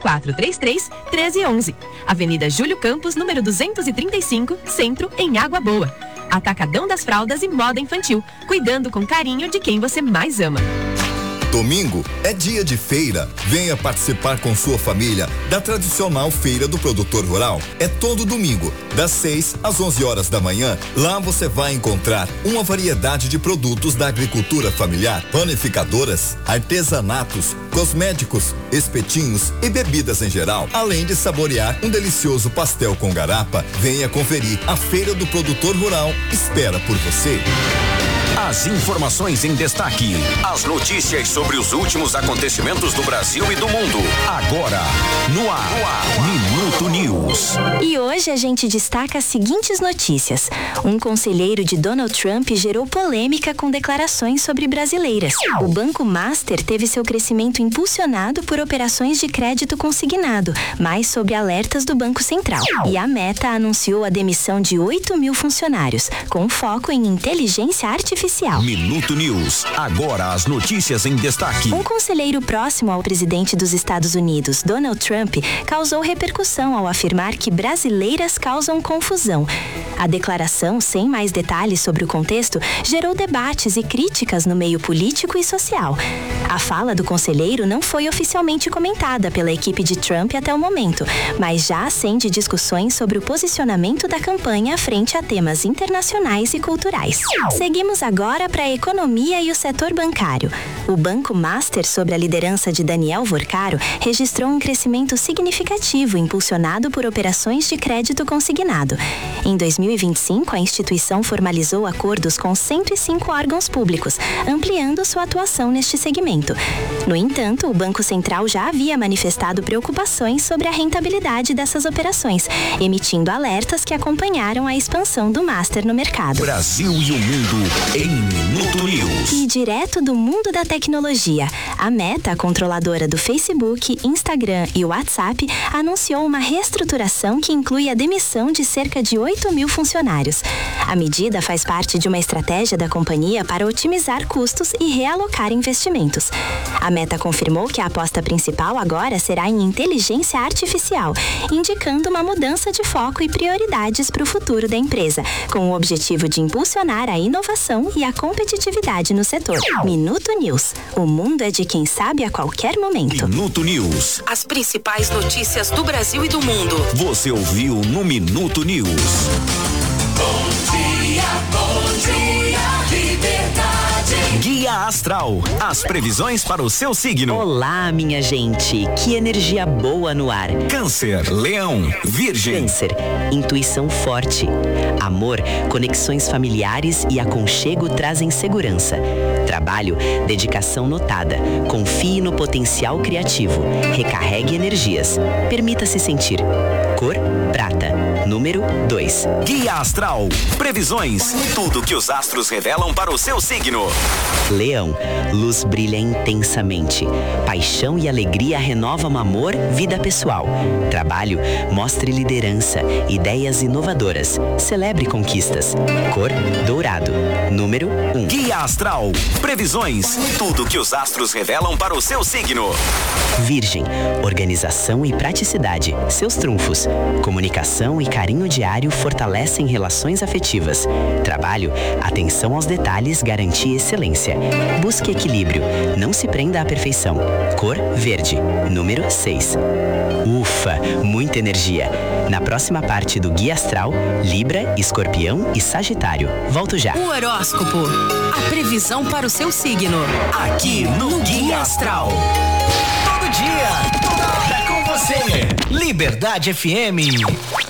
3433-1311. Avenida Júlio Campos, número 235, Centro, em Água Boa. Atacadão das Fraldas e Moda Infantil, cuidando com carinho de quem você mais ama. Domingo é dia de feira. Venha participar com sua família da tradicional Feira do Produtor Rural. É todo domingo, das 6 às 11 horas da manhã. Lá você vai encontrar uma variedade de produtos da agricultura familiar, panificadoras, artesanatos, cosméticos, espetinhos e bebidas em geral. Além de saborear um delicioso pastel com garapa, venha conferir. A Feira do Produtor Rural espera por você. As informações em destaque, as notícias sobre os últimos acontecimentos do Brasil e do mundo. Agora, no ar, Minuto News. E hoje a gente destaca as seguintes notícias. Um conselheiro de Donald Trump gerou polêmica com declarações sobre brasileiras. O Banco Master teve seu crescimento impulsionado por operações de crédito consignado, mais sobre alertas do Banco Central. E a Meta anunciou a demissão de 8.000 funcionários, com foco em inteligência artificial. Minuto News. Agora as notícias em destaque. Um conselheiro próximo ao presidente dos Estados Unidos, Donald Trump, causou repercussão ao afirmar que brasileiras causam confusão. A declaração, sem mais detalhes sobre o contexto, gerou debates e críticas no meio político e social. A fala do conselheiro não foi oficialmente comentada pela equipe de Trump até o momento, mas já acende discussões sobre o posicionamento da campanha frente a temas internacionais e culturais. Seguimos agora para a economia e o setor bancário. O Banco Master, sob a liderança de Daniel Vorcaro, registrou um crescimento significativo impulsionado por operações de crédito consignado. Em 2025, a instituição formalizou acordos com 105 órgãos públicos, ampliando sua atuação neste segmento. No entanto, o Banco Central já havia manifestado preocupações sobre a rentabilidade dessas operações, emitindo alertas que acompanharam a expansão do Master no mercado. Brasil e o mundo em Minuto News. E direto do mundo da tecnologia, a Meta, controladora do Facebook, Instagram e WhatsApp, anunciou uma reestruturação que inclui a demissão de cerca de 8.000 funcionários. A medida faz parte de uma estratégia da companhia para otimizar custos e realocar investimentos. A Meta confirmou que a aposta principal agora será em inteligência artificial, indicando uma mudança de foco e prioridades para o futuro da empresa, com o objetivo de impulsionar a inovação e a competitividade no setor. Minuto News. O mundo é de quem sabe a qualquer momento. Minuto News. As principais notícias do Brasil e do mundo. Você ouviu no Minuto News. Bom dia, Liberdade. Guia Astral. As previsões para o seu signo. Olá, minha gente. Que energia boa no ar. Câncer, Leão, Virgem. Câncer, intuição forte. Amor, conexões familiares e aconchego trazem segurança. Trabalho, dedicação notada. Confie no potencial criativo. Recarregue energias. Permita-se sentir. Cor, prata. Número 2. Guia Astral. Previsões. Tudo que os astros revelam para o seu signo. Leão, luz brilha intensamente. Paixão e alegria renovam amor, vida pessoal. Trabalho, mostre liderança, ideias inovadoras. Celebre conquistas. Cor, dourado. Número 1. Guia Astral. Previsões. Tudo que os astros revelam para o seu signo. Virgem, organização e praticidade. Seus trunfos. Comunicação e carinho diário fortalecem relações afetivas. Trabalho, atenção aos detalhes, garantia excelência. Busque equilíbrio. Não se prenda à perfeição. Cor, verde. Número 6. Ufa, muita energia. Na próxima parte do Guia Astral, Libra, Escorpião e Sagitário. Volto já. O horóscopo. A previsão para o seu signo. Aqui no Guia Astral. Todo dia, toda hora com você. Liberdade FM.